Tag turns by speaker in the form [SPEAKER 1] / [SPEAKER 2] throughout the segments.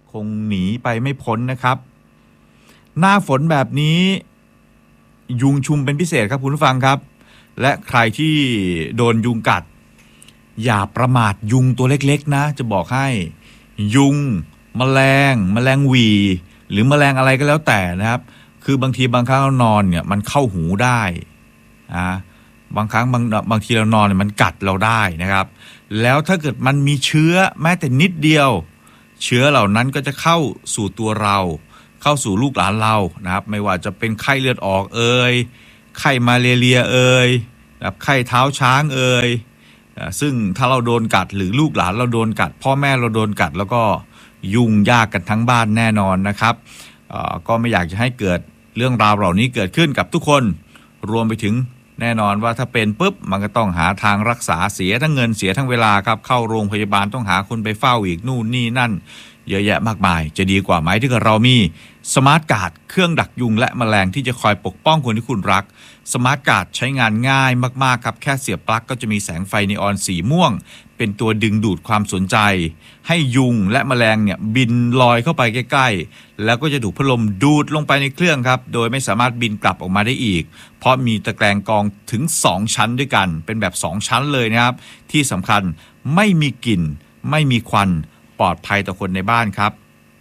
[SPEAKER 1] คงหนีไปไม่พ้นนะครับหน้าฝนแบบนี้ยุงชุมเป็นพิเศษครับคุณผู้ฟังครับและใครที่โดนยุงกัดอย่าประมาทยุงตัวเล็กๆนะจะบอกให้ยุงแมลงหวีหรือแมลงอะไรก็แล้วแต่นะครับคือบางทีบางครั้งเรานอนเนี่ยมันเข้าหูได้บางครั้งบางทีเรานอนเนี่ยมันกัดเราได้นะครับแล้วถ้าเกิดมันมีเชื้อแม้แต่นิดเดียวเชื้อเหล่านั้นก็จะเข้าสู่ตัวเราเข้าสู่ลูกหลานเรานะครับไม่ว่าจะเป็นไข้เลือดออกไข้มาเลเรียนะครับไข้เท้าช้างซึ่งถ้าเราโดนกัดหรือลูกหลานเราโดนกัดพ่อแม่เราโดนกัดแล้วก็ยุ่งยากกันทั้งบ้านแน่นอนนะครับก็ไม่อยากจะให้เกิดเรื่องราวเหล่านี้เกิดขึ้นกับทุกคนรวมไปถึงแน่นอนว่าถ้าเป็นปุ๊บมันก็ต้องหาทางรักษาเสียทั้งเงินเสียทั้งเวลาครับเข้าโรงพยาบาลต้องหาคนไปเฝ้าอีกนู่นนี่นั่นเยอะแยะมากมายจะดีกว่าไหมถ้าเกิดเรามีสมาร์ทการ์ดเครื่องดักยุงและแมลงที่จะคอยปกป้องคนที่คุณรักสมาร์ทการ์ดใช้งานง่ายมากๆครับแค่เสียบปลั๊กก็จะมีแสงไฟนีออนสีม่วงเป็นตัวดึงดูดความสนใจให้ยุงและแมลงเนี่ยบินลอยเข้าไปใกล้ๆแล้วก็จะถูกพัดลมดูดลงไปในเครื่องครับโดยไม่สามารถบินกลับออกมาได้อีกเพราะมีตะแกรงกรองถึง2ชั้นด้วยกันเป็นแบบ2ชั้นเลยนะครับที่สำคัญไม่มีกลิ่นไม่มีควันปลอดภัยต่อคนในบ้านครับ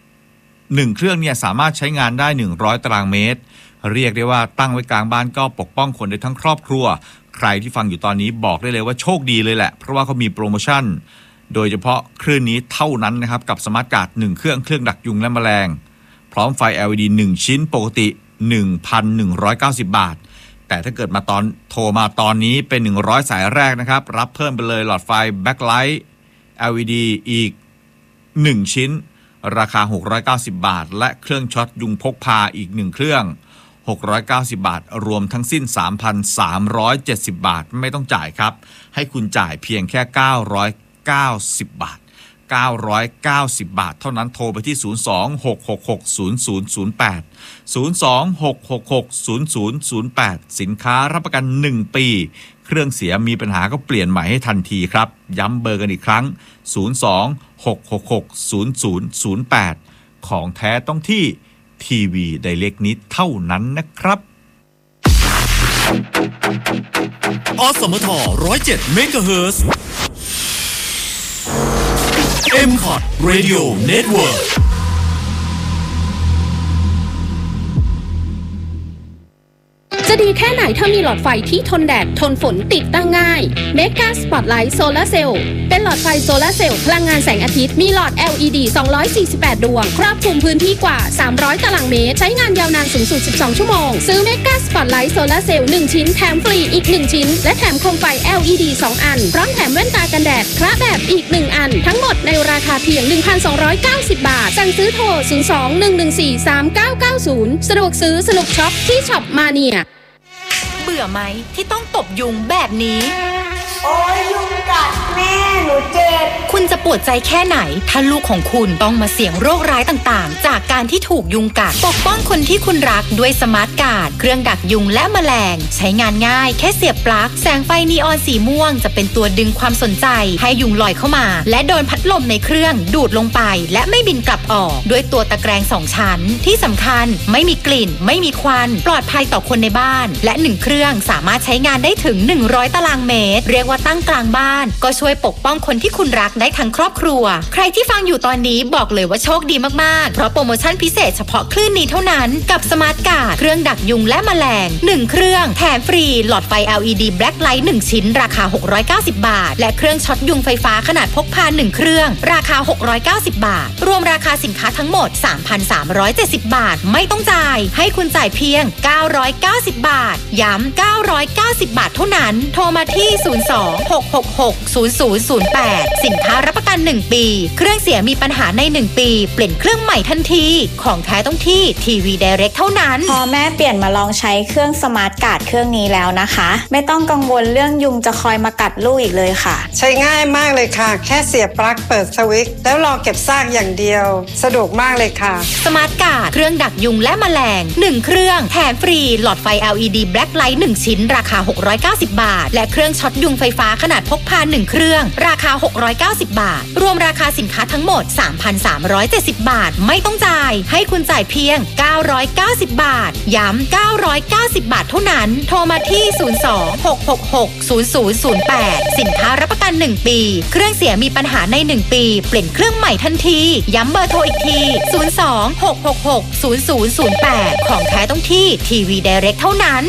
[SPEAKER 1] 1เครื่องเนี่ยสามารถใช้งานได้100ตารางเมตรเรียกได้ว่าตั้งไว้กลางบ้านก็ปกป้องคนได้ทั้งครอบครัวใครที่ฟังอยู่ตอนนี้บอกได้เลยว่าโชคดีเลยแหละเพราะว่าเขามีโปรโมชั่นโดยเฉพาะเครื่องนี้เท่านั้นนะครับกับสมาร์ทการ์ด1เครื่องดักยุงและแมลงพร้อมไฟ LED 1ชิ้นปกติ 1,190 บาทแต่ถ้าเกิดโทรมาตอนนี้เป็น100สายแรกนะครับรับเพิ่มไปเลยหลอดไฟแบ็คไลท์ LED อีก1ชิ้นราคา690บาทและเครื่องช็อตยุงพกพาอีก1เครื่อง690บาทรวมทั้งสิ้น 3,370 บาทไม่ต้องจ่ายครับให้คุณจ่ายเพียงแค่990บาท990บาทเท่านั้นโทรไปที่02-666-0008 สินค้ารับประกัน1ปีเครื่องเสียมีปัญหาก็เปลี่ยนใหม่ให้ทันทีครับย้ำเบอร์กันอีกครั้ง02-666-0008 ของแท้ต้องที่ทีวีไดเรกนี้เท่านั้นนะครับ
[SPEAKER 2] อสมท107เมกะเฮิรตซ์ M-Cot Radio Network
[SPEAKER 3] จะดีแค่ไหนถ้ามีหลอดไฟที่ทนแดดทนฝนติดตั้งง่าย Mega Spotlight Solar Cell เป็นหลอดไฟโซลาร์เซลล์พลังงานแสงอาทิตย์มีหลอด LED 248 ดวงครอบคลุมพื้นที่กว่า300ตารางเมตรใช้งานยาวนานสูงสุด12ชั่วโมงซื้อ Mega Spotlight Solar Cell 1ชิ้นแถมฟรีอีก1ชิ้นและแถมโคมไฟ LED 2 อันพร้อมแถมแว่นตากันแดดคละแบบอีก1อันทั้งหมดในราคาเพียง 1,290 บาทสั่งซื้อโทร 02-114-3990 สะดวกซื้อสนุกช็อปที่ช็อปมาเนีย
[SPEAKER 4] เบื่อไหมที่ต้องตบยุงแบบนี้
[SPEAKER 5] โอ้ยยุงกัดแม่หนูเจ็บ
[SPEAKER 4] คุณจะปวดใจแค่ไหนถ้าลูกของคุณต้องมาเสี่ยงโรคร้ายต่างๆจากการที่ถูกยุงกัดปกป้องคนที่คุณรักด้วยสมาร์ทการ์ดเครื่องดักยุงและแมลงใช้งานง่ายแค่เสียบปลั๊กแสงไฟนีออนสีม่วงจะเป็นตัวดึงความสนใจให้ยุงลอยเข้ามาและโดนพัดลมในเครื่องดูดลงไปและไม่บินกลับออกด้วยตัวตะแกรง2ชั้นที่สำคัญไม่มีกลิ่นไม่มีควันปลอดภัยต่อคนในบ้านและ1เครื่องสามารถใช้งานได้ถึง100ตารางเมตรเรียกว่าตั้งกลางบ้านก็ช่วยปกป้องคนที่คุณรักได้ทั้งครอบครัวใครที่ฟังอยู่ตอนนี้บอกเลยว่าโชคดีมากๆเพราะโปรโมชั่นพิเศษเฉพาะคลื่นนี้เท่านั้นกับสมาร์ทการ์ดเครื่องดักยุงและแมลง1เครื่องแถมฟรีหลอดไฟ LED Black Light 1ชิ้นราคา690บาทและเครื่องช็อตยุงไฟฟ้าขนาดพกพา1เครื่องราคา690บาทรวมราคาสินค้าทั้งหมด 3,370 บาทไม่ต้องจ่ายให้คุณจ่ายเพียง990บาทย้ำ990บาทเท่านั้นโทรมาที่02-666-0008 สินค้ารับประกัน1ปีเครื่องเสียมีปัญหาใน1ปีเปลี่ยนเครื่องใหม่ทันทีของแท้ต้องที่ทีวีไดเรกเท่านั้น
[SPEAKER 5] พอแม่เปลี่ยนมาลองใช้เครื่องสมาร์ทการ์ดเครื่องนี้แล้วนะคะไม่ต้องกังวลเรื่องยุงจะคอยมากัดลูกอีกเลยค่ะ
[SPEAKER 6] ใช้ง่ายมากเลยค่ะแค่เสียบปลั๊กเปิดสวิตช์แล้วรอเก็บซากอย่างเดียวสะดวกมากเลยค่ะ
[SPEAKER 4] สมาร์ทการ์ดเครื่องดักยุงและแมลง1เครื่องแถมฟรีหลอดไฟ LED Black Light 1ชิ้นราคา690บาทและเครื่องช็อตยุงไฟฟ้าขนาดพกพา1 1เครื่องราคา690 บาทรวมราคาสินค้าทั้งหมด 3,370 บาทไม่ต้องจ่ายให้คุณจ่ายเพียง990 บาทย้ำ990 บาทเท่านั้นโทรมาที่02-666-0008สินค้ารับประกัน1ปีเครื่องเสียมีปัญหาใน1ปีเปลี่ยนเครื่องใหม่ทันทีย้ำเบอร์โทรอีกที02-666-0008ของแท้ต้องที่ทีวีไดเรกเท่านั้น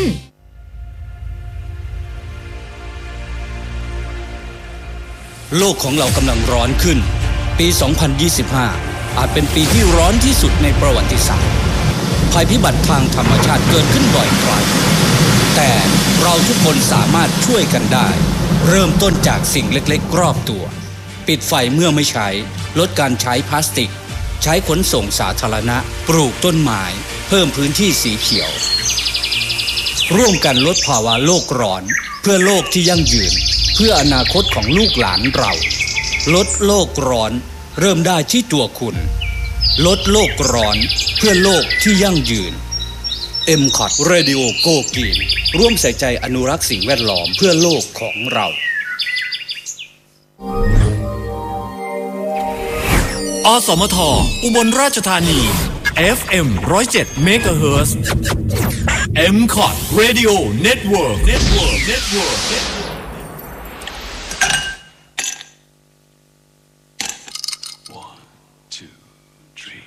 [SPEAKER 7] โลกของเรากำลังร้อนขึ้นปี 2025 อาจเป็นปีที่ร้อนที่สุดในประวัติศาสตร์ภัยพิบัติทางธรรมชาติเกิดขึ้นบ่อยครั้งแต่เราทุกคนสามารถช่วยกันได้เริ่มต้นจากสิ่งเล็กๆรอบตัวปิดไฟเมื่อไม่ใช้ลดการใช้พลาสติกใช้ขนส่งสาธารณะปลูกต้นไม้เพิ่มพื้นที่สีเขียวร่วมกันลดภาวะโลกร้อนเพื่อโลกที่ยั่งยืนเพื่ออนาคตของลูกหลานเราลดโลกร้อนเริ่มได้ที่ตัวคุณลดโลกร้อนเพื่อโลกที่ยั่งยืน MCOT Radio Go Green ร่วมใส่ใจอนุรักษ์สิ่งแวดล้อมเพื่อโลกของเรา
[SPEAKER 2] อสมทอุบลราชธานี FM 107 MHz MCOT Radio Network